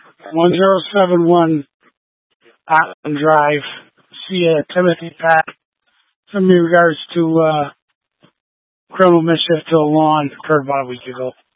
1071 Otland Drive. See Timothy Pat. Some in regards to criminal mischief to a lawn occurred about a week ago.